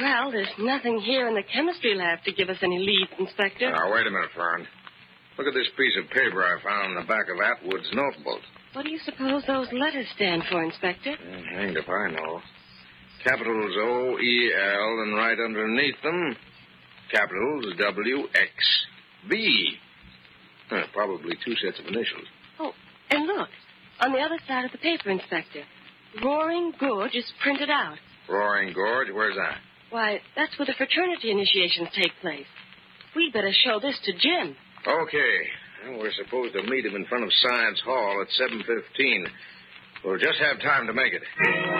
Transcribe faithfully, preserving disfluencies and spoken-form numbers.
Well, there's nothing here in the chemistry lab to give us any leads, Inspector. Now, wait a minute, Fern. Look at this piece of paper I found in the back of Atwood's notebook. What do you suppose those letters stand for, Inspector? Mm, hanged if I know. Capitals O E L, and right underneath them, capitals W X B. Uh, probably two sets of initials. Oh, and look, on the other side of the paper, Inspector, Roaring Gorge is printed out. Roaring Gorge? Where's that? Why, that's where the fraternity initiations take place. We'd better show this to Jim. Okay. Well, we're supposed to meet him in front of Science Hall at seven fifteen. We'll just have time to make it.